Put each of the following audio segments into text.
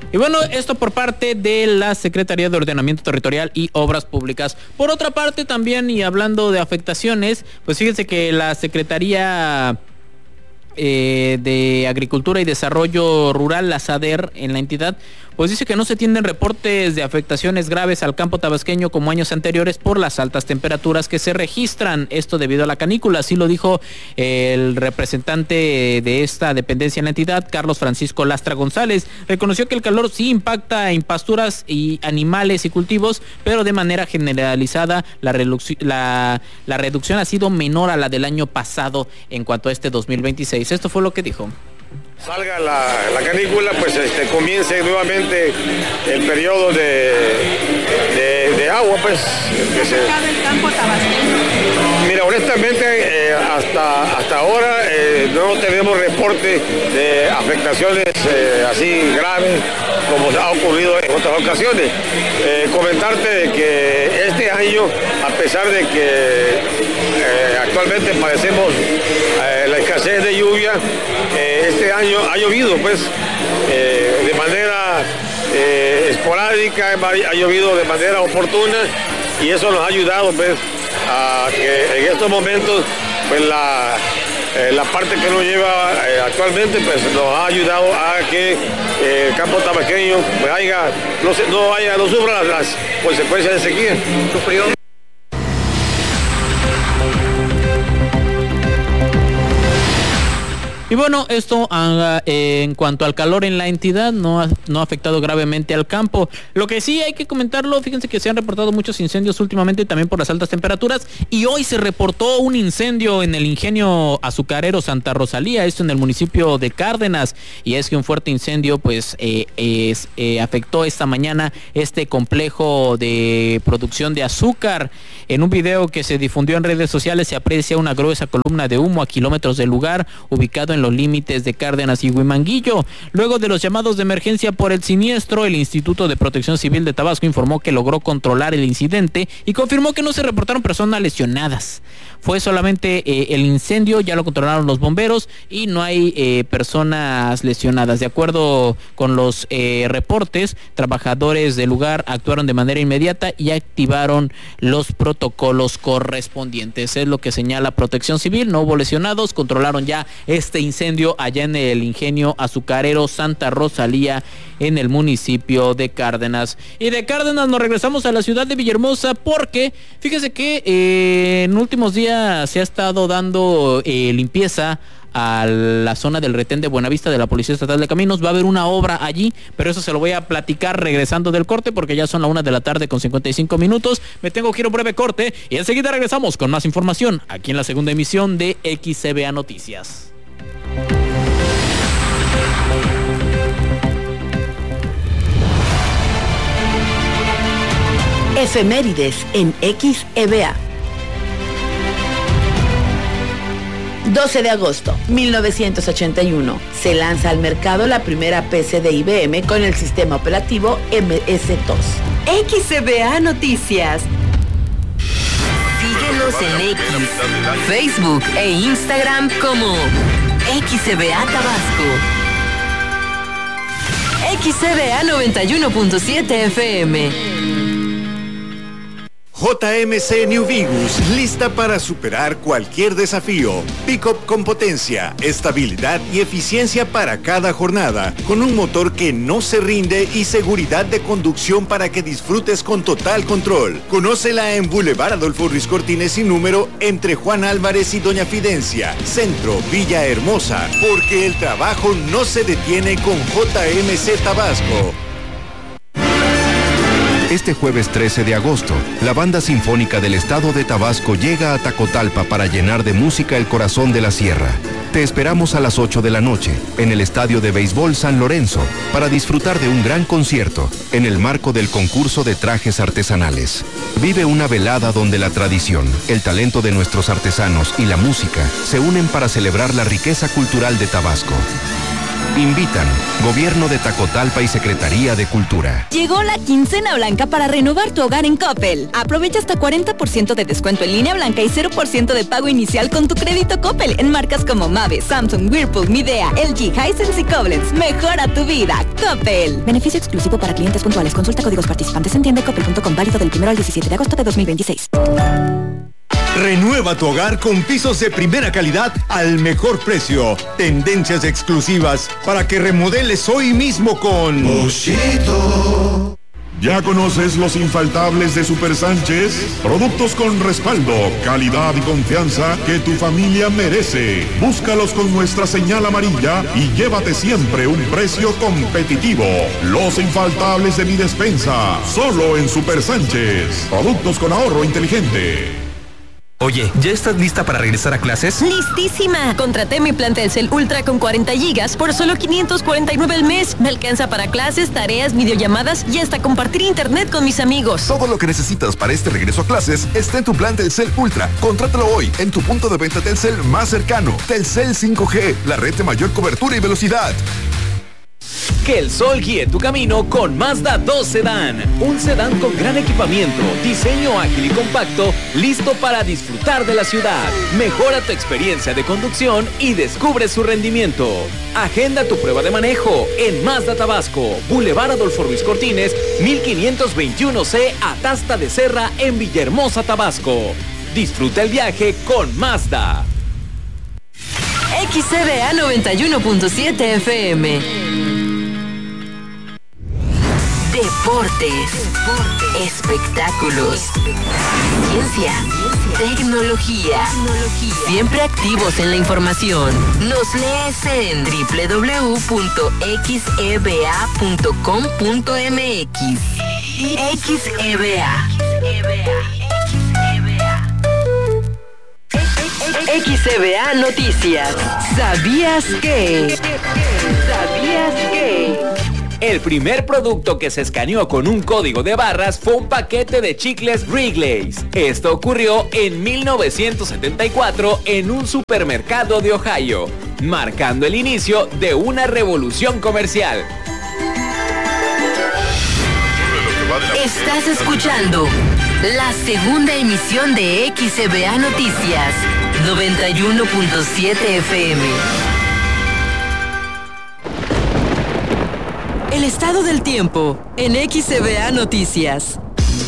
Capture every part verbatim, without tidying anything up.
Y bueno, esto por parte de la Secretaría de Ordenamiento Territorial y Obras Públicas. Por otra parte también, y hablando de afectaciones, pues fíjense que la Secretaría eh, de Agricultura y Desarrollo Rural, la SADER, en la entidad, pues dice que no se tienen reportes de afectaciones graves al campo tabasqueño como años anteriores por las altas temperaturas que se registran, esto debido a la canícula. Así lo dijo el representante de esta dependencia en la entidad, Carlos Francisco Lastra González. Reconoció que el calor sí impacta en pasturas y animales y cultivos, pero de manera generalizada la, reduc- la, la reducción ha sido menor a la del año pasado en cuanto a este dos mil veintiséis. Esto fue lo que dijo. Salga la, la canícula, pues este, comience nuevamente el periodo de, de, de agua, pues. Que se... el campo tabasqueño? Mira, honestamente, eh, hasta, hasta ahora eh, no tenemos reporte de afectaciones eh, así graves como ha ocurrido en otras ocasiones. Eh, comentarte de que este año, a pesar de que eh, actualmente padecemos eh, la escasez de lluvia, eh, este año ha llovido pues eh, de manera eh, esporádica, ha llovido de manera oportuna y eso nos ha ayudado pues a que en estos momentos pues la, eh, la parte que nos lleva eh, actualmente pues nos ha ayudado a que eh, el campo tabasqueño pues haya, no, se, no, haya, no sufra las, las consecuencias de sequía. Sufrió. Y bueno, esto eh, en cuanto al calor en la entidad no ha, no ha afectado gravemente al campo. Lo que sí hay que comentarlo, fíjense que se han reportado muchos incendios últimamente también por las altas temperaturas, y hoy se reportó un incendio en el ingenio azucarero Santa Rosalía, esto en el municipio de Cárdenas, y es que un fuerte incendio pues eh, es, eh, afectó esta mañana este complejo de producción de azúcar. En un video que se difundió en redes sociales se aprecia una gruesa columna de humo a kilómetros del lugar, ubicado en los límites de Cárdenas y Huimanguillo. Luego de los llamados de emergencia por el siniestro, el Instituto de Protección Civil de Tabasco informó que logró controlar el incidente y confirmó que no se reportaron personas lesionadas. Fue solamente eh, el incendio, ya lo controlaron los bomberos y no hay eh, personas lesionadas. De acuerdo con los eh, reportes, trabajadores del lugar actuaron de manera inmediata y activaron los protocolos correspondientes. Es lo que señala Protección Civil. No hubo lesionados, controlaron ya este incendio allá en el ingenio azucarero Santa Rosalía en el municipio de Cárdenas. Y de Cárdenas nos regresamos a la ciudad de Villahermosa porque fíjese que eh, en últimos días se ha estado dando eh, limpieza a la zona del retén de Buenavista de la Policía Estatal de Caminos. Va a haber una obra allí, pero eso se lo voy a platicar regresando del corte porque ya son la una de la tarde con cincuenta y cinco minutos. Me tengo que ir a un breve corte y enseguida regresamos con más información aquí en la segunda emisión de X C B A Noticias. Efemérides en X E B A. doce de agosto mil novecientos ochenta y uno. Se lanza al mercado la primera P C de I B M con el sistema operativo M S dos. X E B A Noticias. Síguenos en X, Facebook e Instagram como X E B A Tabasco. X E B A noventa y uno punto siete F M. J M C New Vigus, lista para superar cualquier desafío. Pick-up con potencia, estabilidad y eficiencia para cada jornada, con un motor que no se rinde y seguridad de conducción para que disfrutes con total control. Conócela en Boulevard Adolfo Ruiz Cortines sin número, entre Juan Álvarez y Doña Fidencia, Centro, Villahermosa, porque el trabajo no se detiene con J M C Tabasco. Este jueves trece de agosto, la Banda Sinfónica del Estado de Tabasco llega a Tacotalpa para llenar de música el corazón de la sierra. Te esperamos a las ocho de la noche, en el Estadio de Béisbol San Lorenzo, para disfrutar de un gran concierto, en el marco del concurso de trajes artesanales. Vive una velada donde la tradición, el talento de nuestros artesanos y la música se unen para celebrar la riqueza cultural de Tabasco. Invitan Gobierno de Tacotalpa y Secretaría de Cultura. Llegó la quincena blanca para renovar tu hogar en Coppel. Aprovecha hasta cuarenta por ciento de descuento en línea blanca y cero por ciento de pago inicial con tu crédito Coppel en marcas como Mave, Samsung, Whirlpool, Midea, L G, Hisense y Koblenz. Mejora tu vida. Coppel. Beneficio exclusivo para clientes puntuales. Consulta códigos participantes en tienda coppel punto com, válido del primero al diecisiete de agosto de dos mil veintiséis. Renueva tu hogar con pisos de primera calidad al mejor precio. Tendencias exclusivas para que remodeles hoy mismo con Moschito. ¿Ya conoces los infaltables de Super Sánchez? Productos con respaldo, calidad y confianza que tu familia merece. Búscalos con nuestra señal amarilla y llévate siempre un precio competitivo. Los infaltables de mi despensa, solo en Super Sánchez. Productos con ahorro inteligente. Oye, ¿ya estás lista para regresar a clases? ¡Listísima! Contraté mi plan Telcel Ultra con cuarenta gigas por solo quinientos cuarenta y nueve al mes. Me alcanza para clases, tareas, videollamadas y hasta compartir internet con mis amigos. Todo lo que necesitas para este regreso a clases está en tu plan Telcel Ultra. Contrátalo hoy en tu punto de venta Telcel más cercano. Telcel cinco G, la red de mayor cobertura y velocidad. Que el sol guíe tu camino con Mazda dos Sedán. Un sedán con gran equipamiento, diseño ágil y compacto, listo para disfrutar de la ciudad. Mejora tu experiencia de conducción y descubre su rendimiento. Agenda tu prueba de manejo en Mazda Tabasco, Boulevard Adolfo Ruiz Cortines, mil quinientos veintiuno C, Atasta de Serra, en Villahermosa, Tabasco. Disfruta el viaje con Mazda. X C B A noventa y uno punto siete F M. Deportes, Deportes, espectáculos, ciencia, tecnología, tecnología, siempre activos en la información. Nos lees en doble u doble u doble u punto x e b a punto com punto m x. X E B A. X E B A Noticias. ¿Sabías que? ¿Sabías que? El primer producto que se escaneó con un código de barras fue un paquete de chicles Wrigley's. Esto ocurrió en mil novecientos setenta y cuatro en un supermercado de Ohio, marcando el inicio de una revolución comercial. Estás escuchando la segunda emisión de X E B A Noticias, noventa y uno punto siete F M. El estado del tiempo en X E B A Noticias.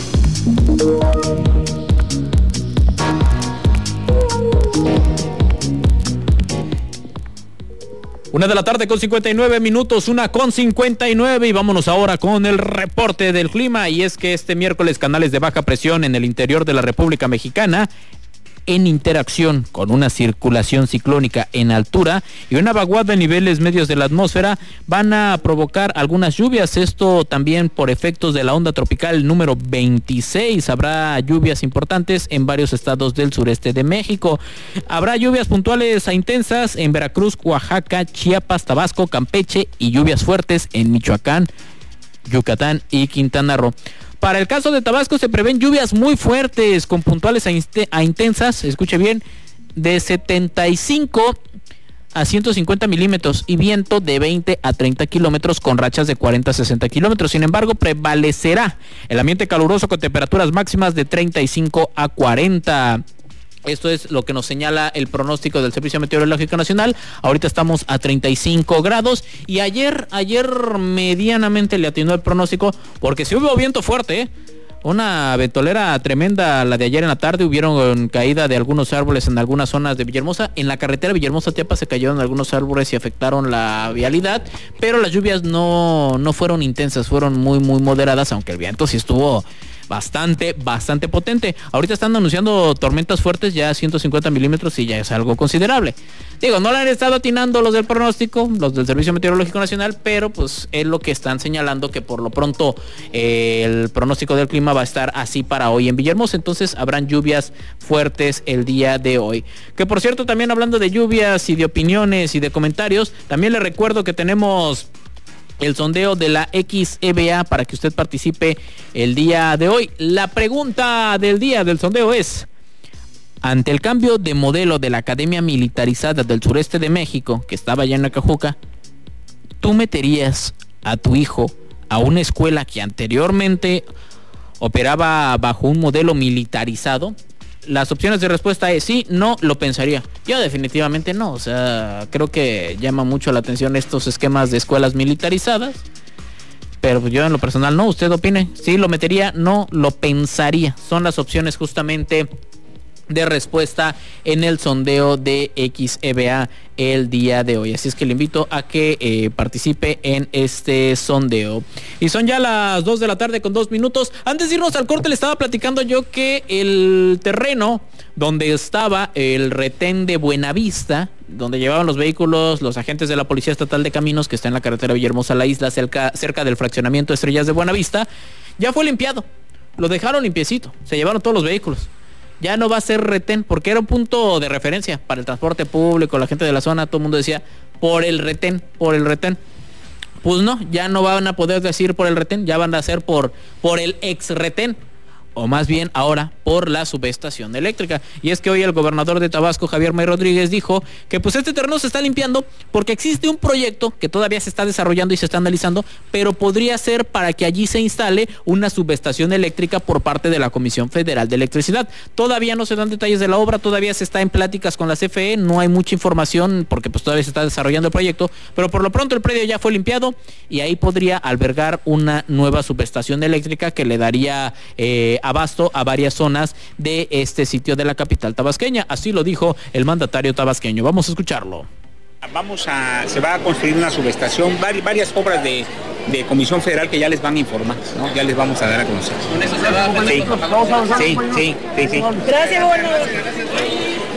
Una de la tarde con cincuenta y nueve minutos, una con cincuenta y nueve, y vámonos ahora con el reporte del clima. Y es que este miércoles canales de baja presión en el interior de la República Mexicana, en interacción con una circulación ciclónica en altura y una vaguada en niveles medios de la atmósfera, van a provocar algunas lluvias. Esto también por efectos de la onda tropical número veintiséis. Habrá lluvias importantes en varios estados del sureste de México. Habrá lluvias puntuales a intensas en Veracruz, Oaxaca, Chiapas, Tabasco, Campeche, y lluvias fuertes en Michoacán, Yucatán y Quintana Roo. Para el caso de Tabasco se prevén lluvias muy fuertes con puntuales a, inste- a intensas, escuche bien, de setenta y cinco a ciento cincuenta milímetros y viento de veinte a treinta kilómetros con rachas de cuarenta a sesenta kilómetros. Sin embargo, prevalecerá el ambiente caluroso con temperaturas máximas de treinta y cinco a cuarenta. Esto es lo que nos señala el pronóstico del Servicio Meteorológico Nacional. Ahorita estamos a treinta y cinco grados y ayer, ayer medianamente le atinó el pronóstico porque sí hubo viento fuerte, ¿eh? Una ventolera tremenda la de ayer en la tarde. Hubieron caída de algunos árboles en algunas zonas de Villahermosa. En la carretera Villahermosa-Teapa se cayeron algunos árboles y afectaron la vialidad, pero las lluvias no, no fueron intensas, fueron muy, muy moderadas, aunque el viento sí estuvo bastante, bastante potente. Ahorita están anunciando tormentas fuertes ya a ciento cincuenta milímetros y ya es algo considerable. Digo, no le han estado atinando los del pronóstico, los del Servicio Meteorológico Nacional, pero pues es lo que están señalando, que por lo pronto eh, el pronóstico del clima va a estar así para hoy en Villahermosa. Entonces habrán lluvias fuertes el día de hoy. Que por cierto, también hablando de lluvias y de opiniones y de comentarios, también les recuerdo que tenemos el sondeo de la X E B A para que usted participe el día de hoy. La pregunta del día del sondeo es: ante el cambio de modelo de la Academia Militarizada del Sureste de México, que estaba allá en Acajuca, ¿tú meterías a tu hijo a una escuela que anteriormente operaba bajo un modelo militarizado? Las opciones de respuesta es sí, no, lo pensaría. Yo definitivamente no, o sea, creo que llama mucho la atención estos esquemas de escuelas militarizadas, pero yo en lo personal no. ¿Usted opine? Sí, lo metería, no, lo pensaría. Son las opciones justamente de respuesta en el sondeo de X E B A el día de hoy. Así es que le invito a que eh, participe en este sondeo. Y son ya las dos de la tarde con dos minutos. Antes de irnos al corte, le estaba platicando yo que el terreno donde estaba el retén de Buenavista, donde llevaban los vehículos los agentes de la Policía Estatal de Caminos, que está en la carretera Villahermosa a la Isla, cerca, cerca del fraccionamiento Estrellas de Buenavista, ya fue limpiado. Lo dejaron limpiecito. Se llevaron todos los vehículos. Ya no va a ser retén, porque era un punto de referencia para el transporte público, la gente de la zona, todo el mundo decía, por el retén, por el retén. Pues no, ya no van a poder decir por el retén, ya van a ser por, por el ex retén, o más bien ahora por la subestación eléctrica. Y es que hoy el gobernador de Tabasco, Javier May Rodríguez, dijo que pues este terreno se está limpiando porque existe un proyecto que todavía se está desarrollando y se está analizando, pero podría ser para que allí se instale una subestación eléctrica por parte de la Comisión Federal de Electricidad. Todavía no se dan detalles de la obra, todavía se está en pláticas con la C F E, no hay mucha información porque pues todavía se está desarrollando el proyecto, pero por lo pronto el predio ya fue limpiado y ahí podría albergar una nueva subestación eléctrica que le daría eh, abasto a varias zonas de este sitio de la capital tabasqueña. Así lo dijo el mandatario tabasqueño. Vamos a escucharlo. Vamos a, se va a construir una subestación, varias, varias obras de, de Comisión Federal que ya les van a informar, ¿no? Ya les vamos a dar a conocer. ¿Con eso se va a... Sí, sí, sí, sí, sí. Gracias, gobernador.